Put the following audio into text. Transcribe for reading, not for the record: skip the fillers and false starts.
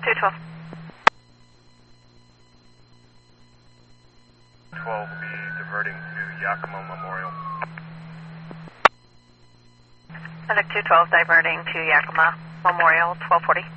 212. 12 will be diverting to Yakima Memorial. Medic 212 diverting to Yakima Memorial, 1240.